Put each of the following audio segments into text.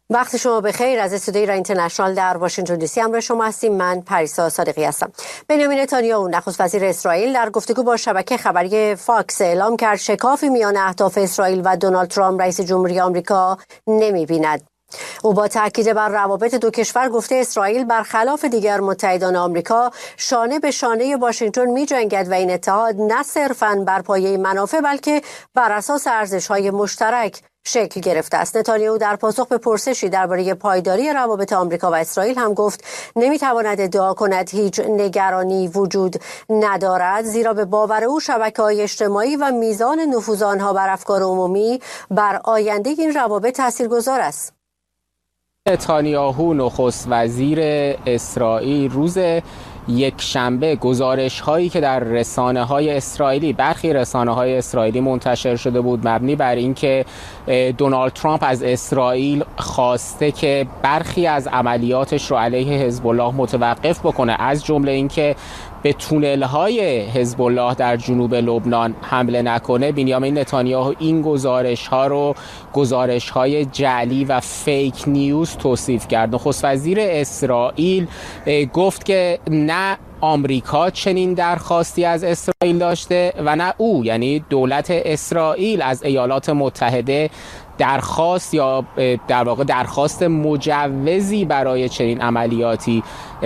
وقت شما بخیر. از استودیو ایران اینترنشنال در واشنگتن دی سی همراه شما هستیم. من پریسا صادقی هستم. بنیامین نتانیاهو نخست وزیر اسرائیل در گفتگو با شبکه خبری فاکس اعلام کرد شکافی میان اهداف اسرائیل و دونالد ترامپ رئیس جمهوری آمریکا نمی‌بیند. او با تاکید بر روابط دو کشور گفته اسرائیل برخلاف دیگر متحدان آمریکا شانه به شانه واشنگتن می‌جنگد و این اتحاد نه صرفاً بر پایه منافع بلکه بر اساس ارزش‌های مشترک شکل گرفته است. نتانیاهو در پاسخ به پرسشی درباره پایداری روابط آمریکا و اسرائیل هم گفت نمی‌تواند ادعا کند هیچ نگرانی وجود ندارد، زیرا به باور او شبکه‌های اجتماعی و میزان نفوذ آنها بر افکار عمومی بر آینده این روابط تاثیرگذار است. نتانیاهو نخست وزیر اسرائیل روز یک شنبه گزارش هایی که در برخی رسانه های اسرائیلی منتشر شده بود مبنی بر اینکه دونالد ترامپ از اسرائیل خواسته که برخی از عملیاتش رو علیه حزب الله متوقف بکنه، از جمله اینکه به تونل های حزب الله در جنوب لبنان حمله نکنه، بنیامین نتانیاهو این گزارش ها رو گزارش های جعلی و فیک نیوز توصیف کرد. نخست وزیر اسرائیل گفت که نه آمریکا چنین درخواستی از اسرائیل داشته و نه او، یعنی دولت اسرائیل، از ایالات متحده درخواست یا در واقع درخواست مجوزی برای چنین عملیاتی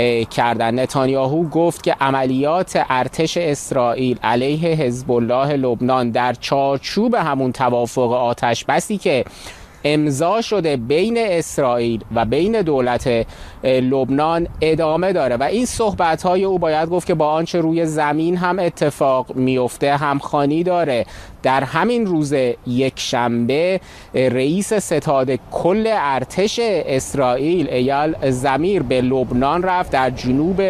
کردن. نتانیاهو گفت که عملیات ارتش اسرائیل علیه حزب الله لبنان در چارچوب همون توافق آتش بسی که امضا شده بین اسرائیل و بین دولت لبنان ادامه داره و این صحبت‌های او باید گفت که با آنچه روی زمین هم اتفاق میفته همخوانی داره. در همین روز یک شنبه رئیس ستاد کل ارتش اسرائیل ایال زمیر به لبنان رفت، در جنوب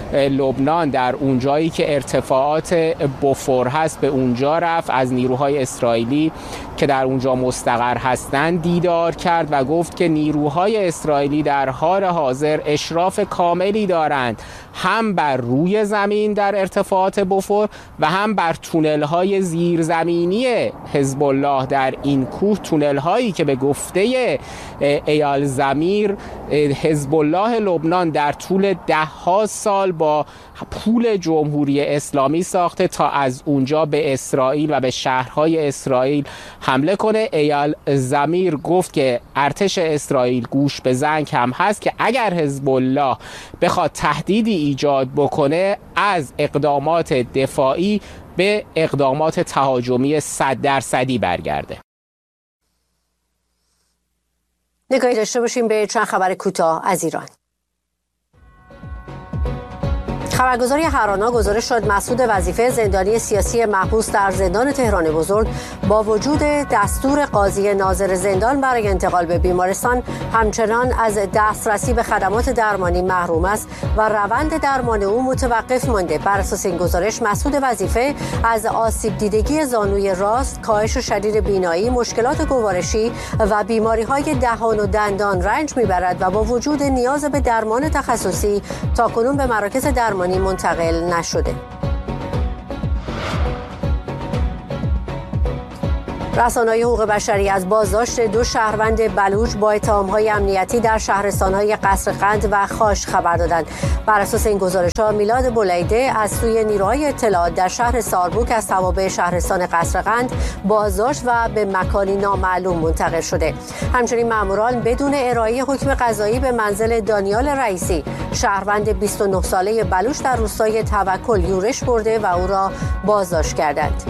لبنان در اونجایی که ارتفاعات بوفور هست به اونجا رفت، از نیروهای اسرائیلی که در اونجا مستقر هستند دیدار کرد و گفت که نیروهای اسرائیلی در حال حاضر اشراف کاملی دارند هم بر روی زمین در ارتفاعات بوفور و هم بر تونل‌های زیرزمینی حزب الله در این کوه، تونل‌هایی که به گفته ایال زمیر حزب الله لبنان در طول 10 سال با پول جمهوری اسلامی ساخته تا از اونجا به اسرائیل و به شهرهای اسرائیل حمله کنه. ایال زمیر گفت که ارتش اسرائیل گوش به زنگ هم هست که اگر حزب الله بخواد تهدیدی ایجاد بکنه از اقدامات دفاعی به اقدامات تهاجمی 100% برگرده. نگاهی داشته باشیم به چند خبر کوتاه از ایران. خبرگزاری هرانا گزارش شد مسعود وظیفه، زندانی سیاسی محبوس در زندان تهران بزرگ، با وجود دستور قاضی ناظر زندان برای انتقال به بیمارستان همچنان از دسترسی به خدمات درمانی محروم است و روند درمان او متوقف مانده. بر اساس این گزارش مسعود وظیفه از آسیب دیدگی زانوی راست، کاهش شدید بینایی، مشکلات گوارشی و بیماری‌های دهان و دندان رنج می‌برد و با وجود نیاز به درمان تخصصی تاکنون به مراکز درمانی منتقل نشده. رسانه‌های حقوق بشری از بازداشت 2 شهروند بلوچ با اتهام‌های امنیتی در شهرستان‌های قصرقند و خاش خبر دادند. بر اساس این گزارش‌ها میلاد بولیده از سوی نیروهای اطلاعات در شهر ساربوک از توابع شهرستان قصرقند بازداشت و به مکانی نامعلوم منتقل شده. همچنین ماموران بدون ارائه حکم قضایی به منزل دانیال رئیسی، شهروند 29 ساله بلوچ در روستای توکل یورش برده و او را بازداشت کردند.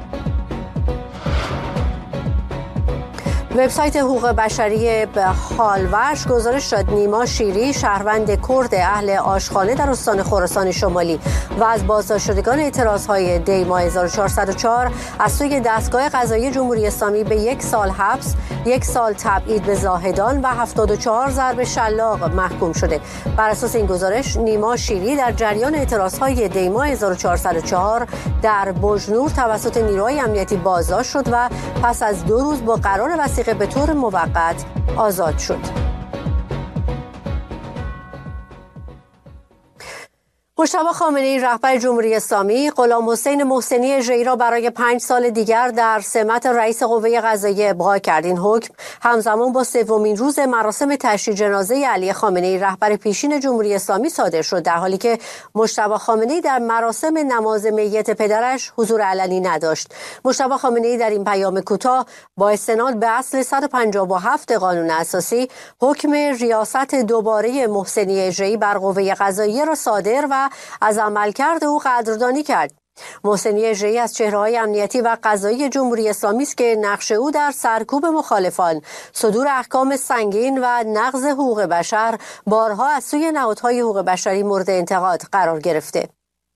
وبسایت حقوق بشری به حالورش گزارش داد نیما شیری، شهروند کرد اهل آشخانه در استان خراسان شمالی و از بازداشت شدگان اعتراضهای دی ماه 1404 از سوی دستگاه قضایی جمهوری اسلامی به 1 سال حبس، 1 سال تبعید به زاهدان و 74 ضرب شلاق محکوم شده. بر اساس این گزارش نیما شیری در جریان اعتراضهای دی ماه 1404 در بجنور توسط نیروهای امنیتی بازداشت شد و پس از 2 روز با قرار وثیقه به طور موقت آزاد شد. مجتبی خامنه‌ای رهبر جمهوری اسلامی غلام حسین محسنی اژه‌ای را برای 5 سال دیگر در سمت رئیس قوه قضاییه ابقا کرد. این حکم همزمان با سومین روز مراسم تشییع جنازه علی خامنه‌ای رهبر پیشین جمهوری اسلامی صادر شد، در حالی که مجتبی خامنه‌ای در مراسم نماز میت پدرش حضور علنی نداشت. مجتبی خامنه‌ای در این پیام کوتاه با استناد به اصل 157 قانون اساسی حکم ریاست دوباره محسنی اژه‌ای بر قوه قضاییه را صادر و از عملکرد او قدردانی کرد. محسنی اژه‌ای از چهره‌های امنیتی و قضایی جمهوری اسلامی است که نقش او در سرکوب مخالفان، صدور احکام سنگین و نقض حقوق بشر بارها از سوی نهادهای حقوق بشری مورد انتقاد قرار گرفته.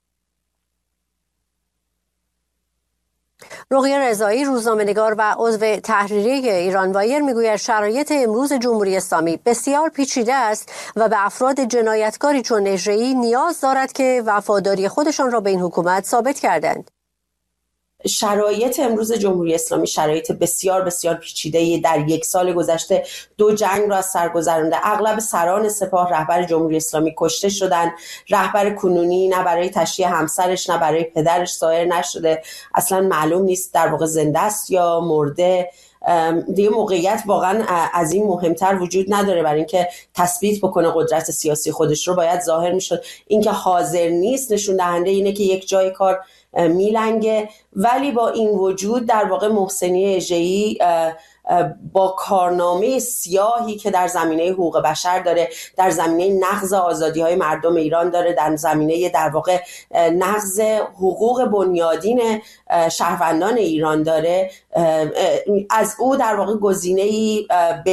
رقیه رضایی، روزنامه‌نگار و عضو تحریریه ایران وایر، میگوید شرایط امروز جمهوری اسلامی بسیار پیچیده است و به افراد جنایتکاری چون اژه‌ای نیاز دارد که وفاداری خودشان را به این حکومت ثابت کردند. شرایط امروز جمهوری اسلامی شرایط بسیار بسیار پیچیده. در 1 سال گذشته 2 جنگ را از سر گذرانده. اغلب سران سپاه رهبر جمهوری اسلامی کشته شدن. رهبر کنونی نه برای تشییع همسرش نه برای پدرش ظاهر نشده، اصلا معلوم نیست در واقع زنده است یا مرده. دیگه موقعیت واقعا از این مهمتر وجود نداره برای اینکه تثبیت بکنه قدرت سیاسی خودش رو. باید ظاهر میشد. اینکه حاضر نیست نشون دهنده اینه که یک جای کار میلنگه. ولی با این وجود در واقع محسنی اژه‌ای با کارنامه سیاهی که در زمینه حقوق بشر داره، در زمینه نقض آزادی‌های مردم ایران داره، در زمینه در واقع نقض حقوق بنیادین شهروندان ایران داره، از او در واقع گزینه‌ای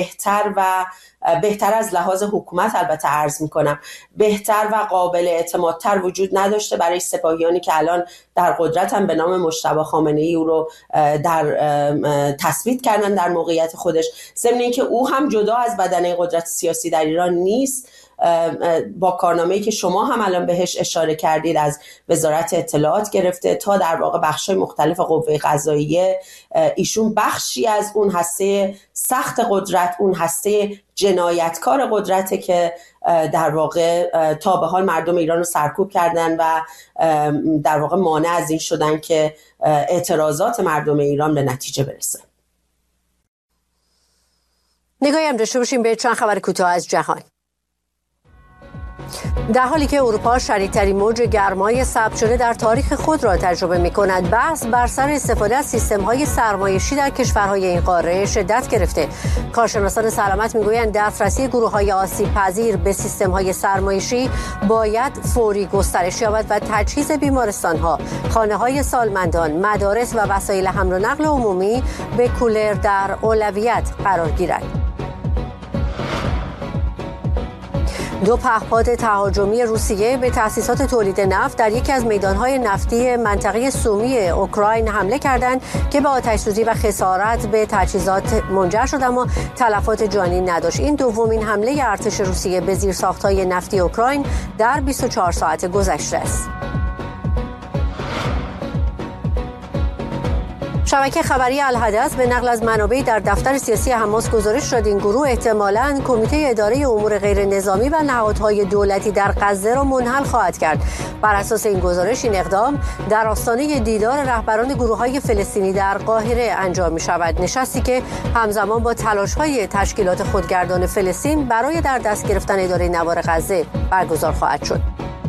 بهتر از لحاظ حکومت البته عرض میکنم بهتر و قابل اعتمادتر وجود نداشته برای سپاهیانی که الان در قدرتن به نام مجتبی خامنه‌ای او رو در تثبیت کردن در موقعیت خودش. ضمن اینکه او هم جدا از بدنه قدرت سیاسی در ایران نیست، با کارنامه‌ای که شما هم الان بهش اشاره کردید از وزارت اطلاعات گرفته تا در واقع بخش‌های مختلف قوه قضاییه، ایشون بخشی از اون هسته سخت قدرت، اون هسته جنایتکار قدرته که در واقع تا به حال مردم ایران رو سرکوب کردن و در واقع مانع از این شدن که اعتراضات مردم ایران به نتیجه برسه. نگاهی هم داشته باشیم به چند خبر کوتاه از جهان. در حالی که اروپا شدیدترین موج گرمای ثبت شده در تاریخ خود را تجربه می‌کند، بحث بر سر استفاده از سیستم‌های سرمایشی در کشورهای این قاره شدت گرفته. کارشناسان سلامت می‌گویند دسترسی گروه‌های آسیب‌پذیر به سیستم‌های سرمایشی باید فوری گسترش یابد و تجهیز بیمارستان‌ها، خانه‌های سالمندان، مدارس و وسایل حمل و نقل عمومی به کولر در اولویت قرار گیرد. 2 پهپاد تهاجمی روسیه به تأسیسات تولید نفت در یکی از میدانهای نفتی منطقه سومی اوکراین حمله کردند که به آتش‌سوزی و خسارت به تجهیزات منجر شد، اما تلفات جانی نداشت. این دومین حمله ارتش روسیه به زیرساخت‌های نفتی اوکراین در 24 ساعت گذشته است. شبکه خبری الحدث به نقل از منابعی در دفتر سیاسی حماس گزارش داد این گروه احتمالاً کمیته اداره امور غیر نظامی و نهادهای دولتی در غزه را منحل خواهد کرد. بر اساس این گزارش این اقدام در آستانه دیدار رهبران گروه‌های فلسطینی در قاهره انجام می‌شود، نشستی که همزمان با تلاش‌های تشکیلات خودگردان فلسطین برای در دست گرفتن اداره نوار غزه برگزار خواهد شد.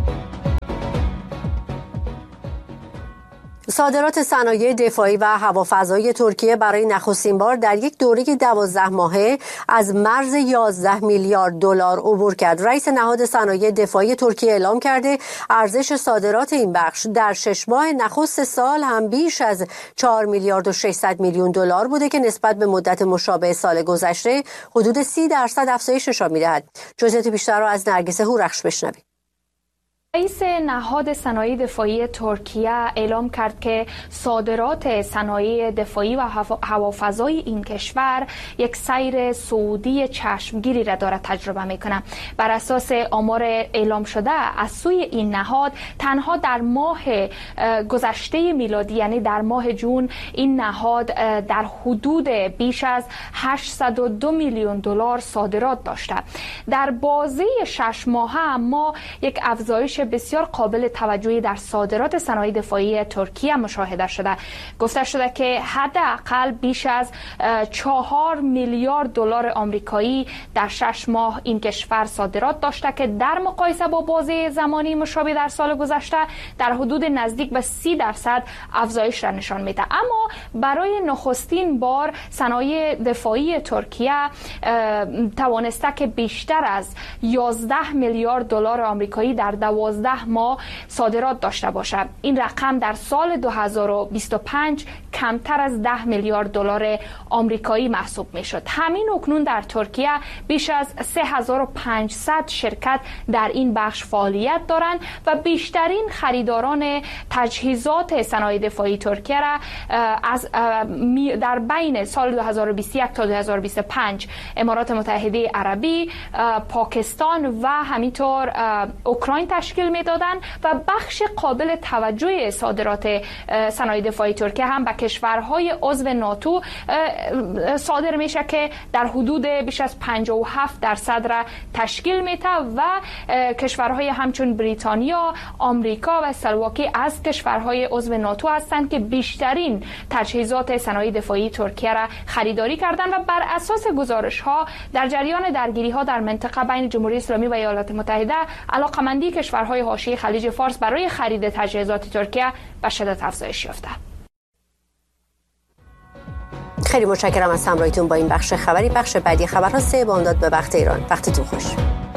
صادرات صنایع دفاعی و هوافضایی ترکیه برای نخستین بار در یک دوره 12 ماهه از مرز 11 میلیارد دلار عبور کرد. رئیس نهاد صنایع دفاعی ترکیه اعلام کرده ارزش صادرات این بخش در 6 ماه نخست سال هم بیش از 4 میلیارد و 600 میلیون دلار بوده که نسبت به مدت مشابه سال گذشته حدود 30% افزایش نشان می‌دهد. جزئیات بیشتر را از نرگس هورخش بشنوید. رئیس نهاد صنایع دفاعی ترکیه اعلام کرد که صادرات صنایع دفاعی و هوافضای این کشور یک سیر صعودی چشمگیری را دارد تجربه میکنه. بر اساس آمار اعلام شده از سوی این نهاد تنها در ماه گذشته میلادی یعنی در ماه جون این نهاد در حدود بیش از 802 میلیون دلار صادرات داشته. در بازه 6 ماهه ما یک افزایش افزایش بسیار قابل توجهی در صادرات صنایع دفاعی ترکیه مشاهده شده. گفته شده که حداقل بیش از 4 میلیارد دلار آمریکایی در 6 ماه این کشور صادرات داشته که در مقایسه با بازه زمانی مشابه در سال گذشته در حدود نزدیک به 30% افزایش را نشان میده. اما برای نخستین بار صنایع دفاعی ترکیه توانسته که بیشتر از 11 میلیارد دلار آمریکایی در 12 ماه صادرات داشته باشد. این رقم در سال 2025 کمتر از 10 میلیارد دلار آمریکایی محسوب میشد. همین اکنون در ترکیه بیش از 3500 شرکت در این بخش فعالیت دارند و بیشترین خریداران تجهیزات صنایع دفاعی ترکیه را در بین سال 2021 تا 2025 امارات متحده عربی، پاکستان و همینطور اوکراین تشکیل میدادند و بخش قابل توجه صادرات صنایع دفاعی ترکیه هم به کشورهای عضو ناتو صادر میشه که در حدود بیش از 57% را تشکیل میده و کشورهای همچون بریتانیا، آمریکا و اسلواکی از کشورهای عضو ناتو هستند که بیشترین تجهیزات صنایع دفاعی ترکیه را خریداری کردند و بر اساس گزارش ها در جریان درگیری ها در منطقه بین جمهوری اسلامی و ایالات متحده علاقمندی کشورهای حاشیه خلیج فارس برای خرید تجهیزات ترکیه به شدت افزایش یافته. خیلی متشکرم از همراهیتون با این بخش خبری. بخش بعدی خبرها 3 بامداد به وقت ایران. وقتتون خوش.